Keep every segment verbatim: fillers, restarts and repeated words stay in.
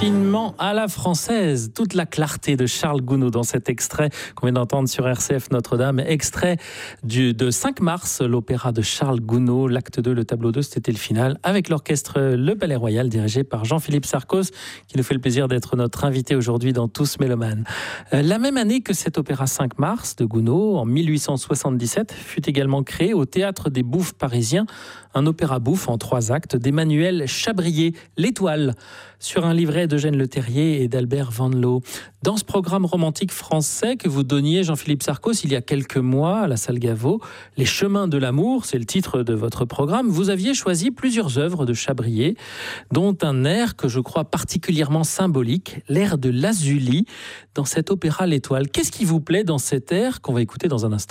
Finement à la française, toute la clarté de Charles Gounod dans cet extrait qu'on vient d'entendre sur R C F Notre-Dame, extrait du, de cinq mars, l'opéra de Charles Gounod, l'acte deux, le tableau deux, c'était le final, avec l'orchestre Le Palais Royal, dirigé par Jean-Philippe Sarcos, qui nous fait le plaisir d'être notre invité aujourd'hui dans Tous Mélomanes. Euh, la même année que cet opéra cinq mars de Gounod, en mille huit cent soixante-dix-sept, fut également créé au Théâtre des Bouffes parisiens, un opéra bouffe en trois actes d'Emmanuel Chabrier, L'Étoile, sur un livret d'Eugène Leterrier et d'Albert Vanloo. Dans ce programme romantique français que vous donniez, Jean-Philippe Sarcos, il y a quelques mois à la salle Gaveau, Les Chemins de l'amour, c'est le titre de votre programme, vous aviez choisi plusieurs œuvres de Chabrier, dont un air que je crois particulièrement symbolique, l'air de Lazuli, dans cet opéra L'Étoile. Qu'est-ce qui vous plaît dans cet air qu'on va écouter dans un instant ?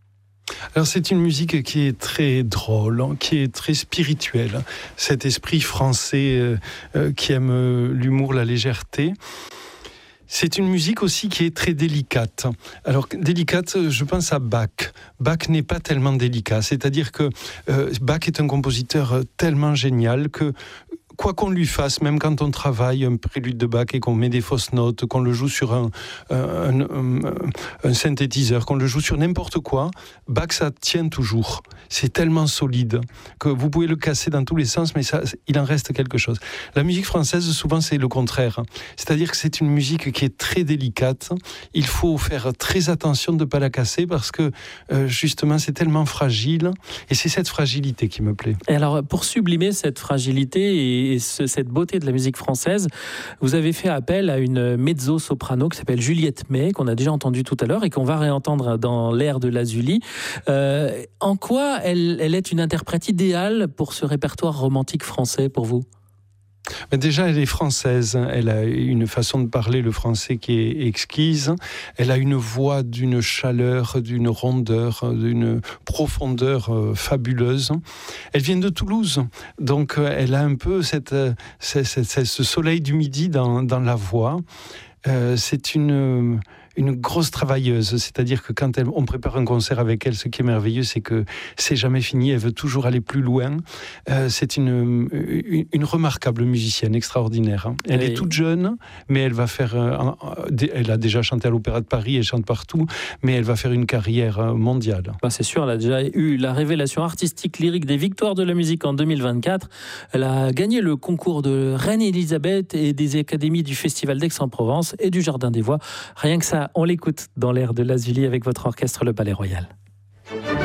Alors c'est une musique qui est très drôle, qui est très spirituelle. Cet esprit français euh, euh, qui aime euh, l'humour, la légèreté. C'est une musique aussi qui est très délicate. Alors délicate, je pense à Bach. Bach n'est pas tellement délicat. C'est-à-dire que euh, Bach est un compositeur tellement génial que quoi qu'on lui fasse, même quand on travaille un prélude de Bach et qu'on met des fausses notes, qu'on le joue sur un, un, un, un synthétiseur, qu'on le joue sur n'importe quoi, Bach, ça tient toujours. C'est tellement solide que vous pouvez le casser dans tous les sens, mais ça, il en reste quelque chose. La musique française, souvent, c'est le contraire. C'est-à-dire que c'est une musique qui est très délicate. Il faut faire très attention de ne pas la casser parce que, euh, justement, c'est tellement fragile. Et c'est cette fragilité qui me plaît. Et alors, pour sublimer cette fragilité et et ce, cette beauté de la musique française, vous avez fait appel à une mezzo-soprano qui s'appelle Juliette May, qu'on a déjà entendue tout à l'heure et qu'on va réentendre dans l'air de Lazuli. Euh, en quoi elle, elle est une interprète idéale pour ce répertoire romantique français pour vous ? Mais déjà, elle est française. Elle a une façon de parler le français qui est exquise. Elle a une voix d'une chaleur, d'une rondeur, d'une profondeur euh, fabuleuse. Elle vient de Toulouse, donc euh, elle a un peu cette, cette, cette, ce soleil du midi dans, dans la voix. Euh, c'est une... une grosse travailleuse, c'est-à-dire que quand elle, on prépare un concert avec elle, ce qui est merveilleux, c'est que c'est jamais fini, elle veut toujours aller plus loin. Euh, c'est une, une, une remarquable musicienne, extraordinaire. Hein. Elle Et... est toute jeune, mais elle va faire, euh, elle a déjà chanté à l'Opéra de Paris, elle chante partout, mais elle va faire une carrière mondiale. Bah c'est sûr, elle a déjà eu la révélation artistique lyrique des Victoires de la musique en deux mille vingt-quatre. Elle a gagné le concours de Reine Elisabeth et des académies du Festival d'Aix-en-Provence et du Jardin des Voix. Rien que ça, on l'écoute dans l'air de Lazuli avec votre orchestre Le Palais Royal.